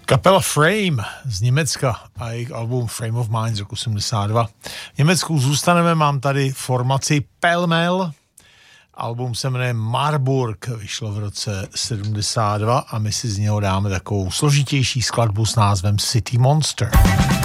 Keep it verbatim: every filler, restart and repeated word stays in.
Kapela Frame z Německa a jejich album Frame of Mind z roku sedmdesát dva. V Německu zůstaneme, mám tady formaci Pell Mell. Album se jmenuje Marburg, vyšlo v roce sedmdesát dva a my si z něho dáme takovou složitější skladbu s názvem City Monster.